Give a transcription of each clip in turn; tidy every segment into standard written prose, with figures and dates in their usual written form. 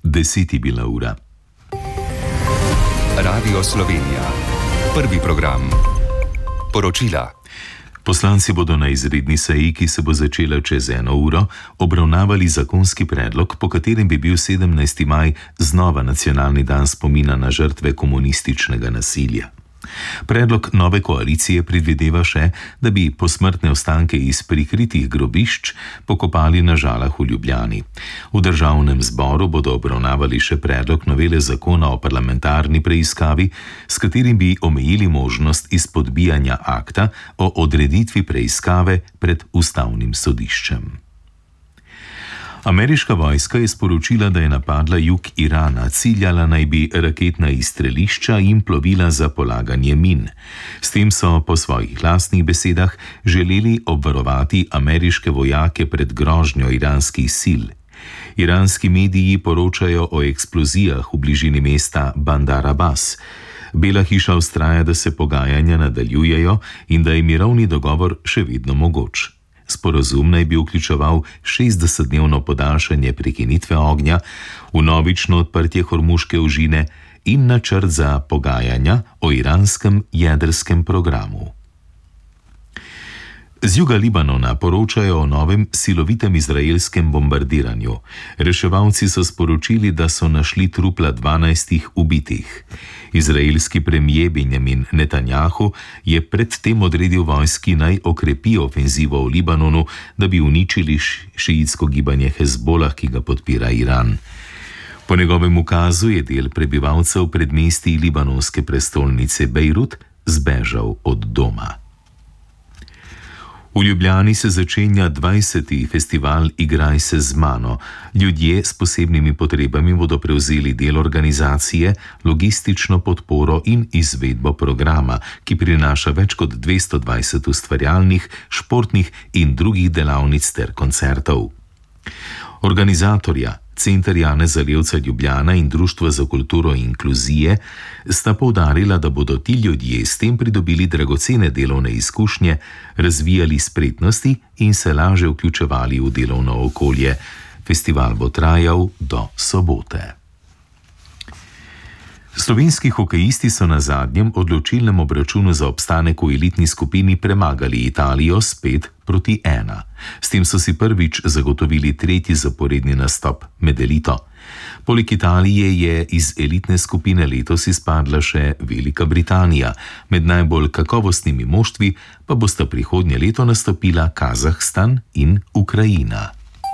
10 je bila ura. Radio Slovenija. Prvi program. Poročila. Poslanci bodo na izredni seji, ki se bo začela čez 1 uro, obravnavali zakonski predlog, po katerem bi bil 17. maj znova nacionalni dan spomina na žrtve komunističnega nasilja. Predlog nove koalicije predvideva še, da bi posmrtne ostanke iz prikritih grobišč pokopali na Žalah v Ljubljani. V državnem zboru bodo obravnavali še predlog novele zakona o parlamentarni preiskavi, s katerim bi omejili možnost izpodbijanja akta o odreditvi preiskave pred ustavnim sodiščem. Ameriška vojska je sporočila, da je napadla jug Irana, ciljala naj bi raketna izstrelišča in plovila za polaganje min. S tem so po svojih lastnih besedah želeli obvarovati ameriške vojake pred grožnjo iranskih sil. Iranski mediji poročajo o eksplozijah v bližini mesta Bandar Abbas. Bela hiša vztraja, da se pogajanja nadaljujejo in da je mirovni dogovor še vedno mogoč. Sporazum naj bi vključeval 60-dnevno podaljšanje prekinitve ognja, vnovično odprtje Hormuške ožine in načrt za pogajanja o iranskem jedrskem programu. Z juga Libanona poročajo o novem silovitem izraelskem bombardiranju. Reševalci so sporočili, da so našli trupla 12 ubitih. Izraelski premier Benjamin Netanjahu je predtem odredil vojski naj okrepi ofenzivo v Libanonu, da bi uničili šiitsko gibanje Hezbolah, ki ga podpira Iran. Po njegovem ukazu je del prebivalcev predmestij libanonske prestolnice Bejrut zbežal od doma. V Ljubljani se začenja 20. festival Igraj se z mano. Ljudje s posebnimi potrebami bodo prevzeli del organizacije, logistično podporo in izvedbo programa, ki prinaša več kot 220 ustvarjalnih, športnih in drugih delavnic ter koncertov. Organizatorja, Center Janeza Levca Ljubljana in Društvo za kulturo in inkluzije, sta poudarila, da bodo ti ljudje s tem pridobili dragocene delovne izkušnje, razvijali spretnosti in se lažje vključevali v delovno okolje. Festival bo trajal do sobote. Slovenski hokejisti so na zadnjem odločilnem obračunu za obstanek v elitni skupini premagali Italijo s 5-1. S tem so si prvič zagotovili 3. zaporedni nastop med elito. Poleg Italije je iz elitne skupine letos izpadla še Velika Britanija. Med najbolj kakovostnimi moštvi pa bosta prihodnje leto nastopila Kazahstan in Ukrajina.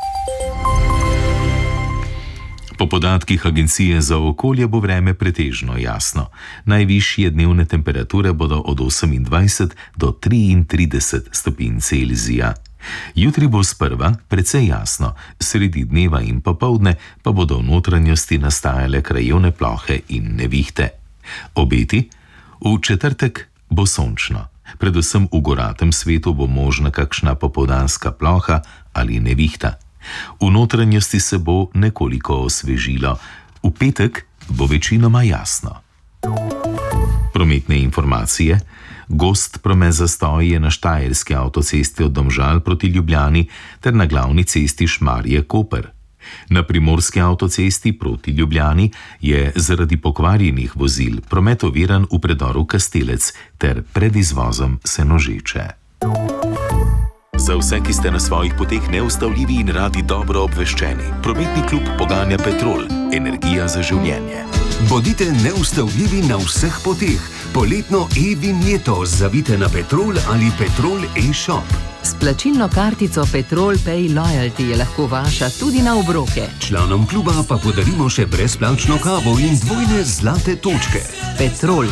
Po podatkih Agencije za okolje bo vreme pretežno jasno. Najvišje dnevne temperature bodo od 28 do 33 stopinj Celzija. Jutri bo sprva precej jasno, sredi dneva in popoldne pa bodo v notranjosti nastajale krajevne plohe in nevihte. Obeti? V četrtek bo sončno. Predvsem v goratem svetu bo možna kakšna popoldanska ploha ali nevihta. V notranjosti se bo nekoliko osvežilo, v petek bo večinoma jasno. Prometne informacije. Gost promet zastoj je na Štajerski avtocesti od Domžal proti Ljubljani ter na glavni cesti Šmarje-Koper. Na Primorski avtocesti proti Ljubljani je zaradi pokvarjenih vozil promet oviran v predoru Kastelec ter pred izvozom Senožeče. Za vse, ki ste na svojih poteh neustavljivi in radi dobro obveščeni, prometni klub poganja Petrol, energija za življenje. Bodite neustavljivi na vseh poteh. Poletno e-vinjeto zavite na Petrol ali Petrol e-shop. S plačilno kartico Petrol Pay Loyalty je lahko vaša tudi na obroke. Članom kluba pa podarimo še brezplačno kavo in 2 zlate točke. Petrol.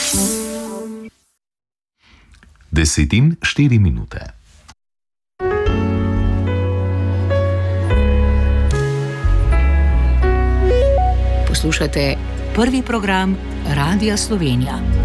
10:04. Poslušate prvi program Radia Slovenija.